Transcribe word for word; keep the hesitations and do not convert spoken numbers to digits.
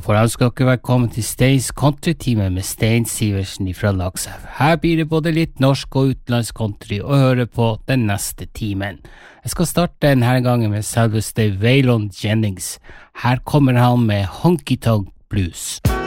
får jeg ønske dere velkommen til Steins country-time med Stein Siversen fra Lakselv. Her blir det både litt norsk og utenlandsk country å høre på den neste timen. Jeg skal starte denne gangen med selveste Waylon Jennings. Her kommer han med Honky Tonk Blues.